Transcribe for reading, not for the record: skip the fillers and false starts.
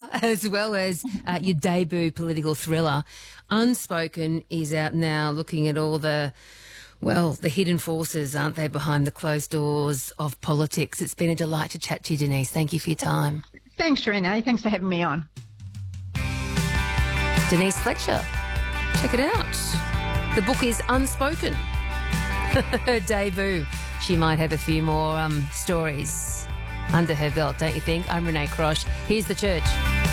as well as your debut political thriller. Unspoken is out now, looking at all the hidden forces, aren't they, behind the closed doors of politics. It's been a delight to chat to you, Denise. Thank you for your time. Thanks, Renee. Thanks for having me on. Denise Fletcher. Check it out. The book is Unspoken. Her debut. She might have a few more stories under her belt, don't you think? I'm Renee Crosh. Here's the church.